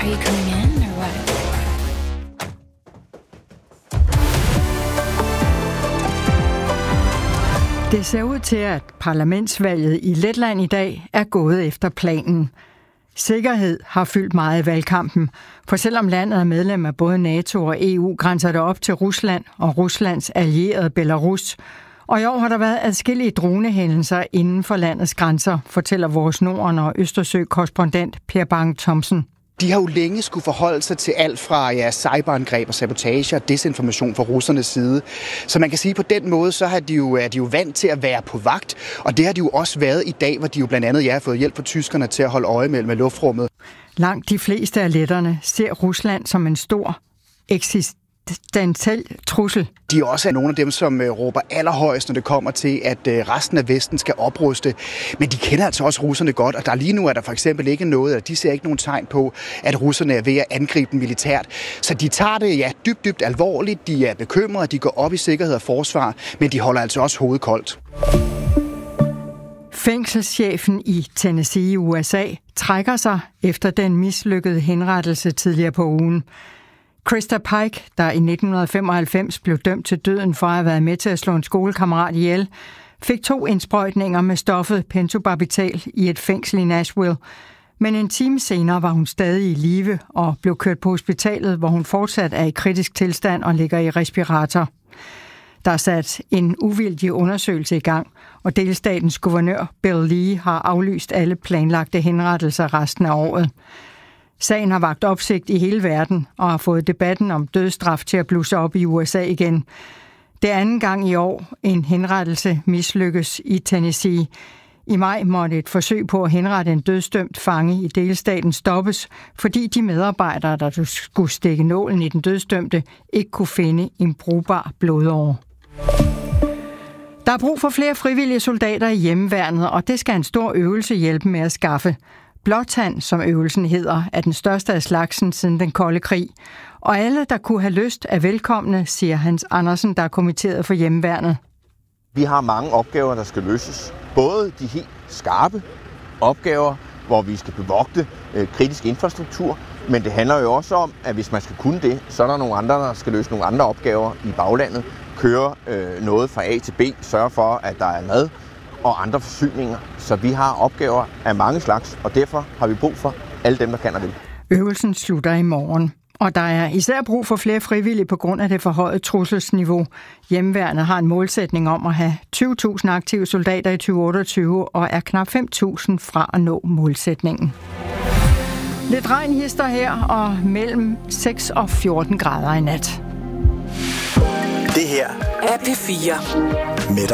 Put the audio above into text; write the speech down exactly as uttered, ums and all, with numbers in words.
Are you coming in or what? Det ser ud til, at parlamentsvalget i Letland i dag er gået efter planen. Sikkerhed har fyldt meget i valgkampen, for selvom landet er medlem af både NATO og E U, grænser det op til Rusland og Ruslands allierede Belarus. Og i år har der været adskillige dronehændelser inden for landets grænser, fortæller vores Norden- og Østersø-korrespondent Per Bang Thomsen. De har jo længe skulle forholde sig til alt fra ja, cyberangreb og sabotage og desinformation fra russernes side. Så man kan sige, at på den måde, så har de jo, er de jo vant til at være på vagt. Og det har de jo også været i dag, hvor de jo blandt andet ja, har fået hjælp fra tyskerne til at holde øje med, med luftrummet. Langt de fleste af letterne ser Rusland som en stor eksistentiel trussel. De er også nogle af dem, som råber allerhøjst, når det kommer til, at resten af Vesten skal opruste. Men de kender altså også russerne godt, og der lige nu er der for eksempel ikke noget, eller de ser ikke nogen tegn på, at russerne er ved at angribe dem militært. Så de tager det ja, dybt, dybt alvorligt, de er bekymrede, de går op i sikkerhed og forsvar, men de holder altså også hovedet koldt. Fængselschefen i Tennessee i U S A trækker sig efter den mislykkede henrettelse tidligere på ugen. Krista Pike, der i nitten femoghalvfems blev dømt til døden for at have været med til at slå en skolekammerat ihjel, fik to indsprøjtninger med stoffet pentobarbital i et fængsel i Nashville. Men en time senere var hun stadig i live og blev kørt på hospitalet, hvor hun fortsat er i kritisk tilstand og ligger i respirator. Der er sat en uvildig undersøgelse i gang, og delstatens guvernør Bill Lee har aflyst alle planlagte henrettelser resten af året. Sagen har vakt opsigt i hele verden og har fået debatten om dødsstraf til at blusse op i U S A igen. Det er anden gang i år en henrettelse mislykkes i Tennessee. I maj måtte et forsøg på at henrette en dødsdømt fange i delstaten stoppes, fordi de medarbejdere, der skulle stikke nålen i den dødsdømte, ikke kunne finde en brugbar blodåre. Der er brug for flere frivillige soldater i hjemmeværnet, og det skal en stor øvelse hjælpe med at skaffe. Blåtand, som øvelsen hedder, er den største af slagsen siden den kolde krig. Og alle, der kunne have lyst, er velkomne, siger Hans Andersen, der er kommitteret for hjemmeværnet. Vi har mange opgaver, der skal løses. Både de helt skarpe opgaver, hvor vi skal bevogte øh, kritisk infrastruktur, men det handler jo også om, at hvis man skal kunne det, så er der nogle andre, der skal løse nogle andre opgaver i baglandet. Køre øh, noget fra A til B, sørge for, at der er mad og andre forsyninger. Så vi har opgaver af mange slags, og derfor har vi brug for alle dem, der kan og vil. Øvelsen slutter i morgen, og der er især brug for flere frivillige på grund af det forhøjede trusselsniveau. Hjemmeværnet har en målsætning om at have tyve tusind aktive soldater i tyve otteogtyve og er knap fem tusind fra at nå målsætningen. Lidt regn hister her og mellem seks og fjorten grader i nat. Det her er P fire med